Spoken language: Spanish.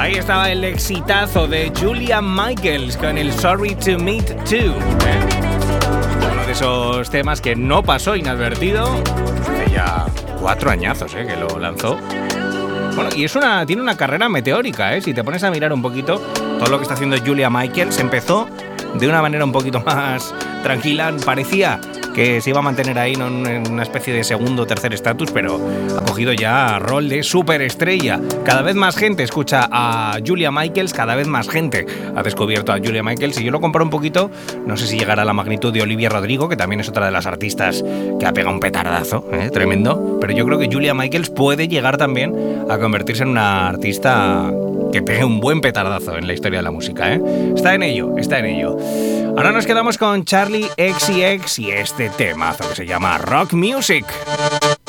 Ahí estaba el exitazo de Julia Michaels con el Sorry to Meet Too. Uno de esos temas que no pasó inadvertido. Hace ya 4 añazos que lo lanzó. Bueno, y tiene una carrera meteórica, si te pones a mirar un poquito todo lo que está haciendo Julia Michaels. Empezó de una manera un poquito más tranquila, parecía que se iba a mantener ahí en una especie de segundo o tercer estatus, pero ha cogido ya rol de superestrella. Cada vez más gente escucha a Julia Michaels, cada vez más gente ha descubierto a Julia Michaels, y yo lo comparo un poquito, no sé si llegará a la magnitud de Olivia Rodrigo, que también es otra de las artistas que ha pegado un petardazo, tremendo, pero yo creo que Julia Michaels puede llegar también a convertirse en una artista que pegue un buen petardazo en la historia de la música, Está en ello, está en ello. Ahora nos quedamos con Charli XCX y este temazo que se llama Rock Music.